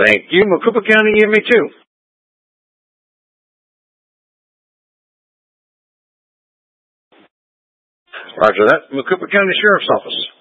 Thank you, Maricopa County EMA 2. Roger that, Maricopa County Sheriff's Office.